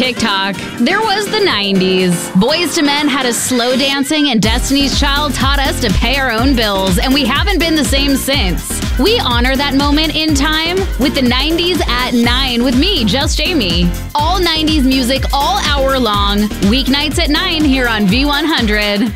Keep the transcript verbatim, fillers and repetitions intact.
TikTok. There was the nineties. Boyz two Men had us slow dancing, and Destiny's Child taught us to pay our own bills, and we haven't been the same since. We honor that moment in time with the nineties at nine with me, Just Jamie. All nineties music all hour long, weeknights at nine here on V one hundred.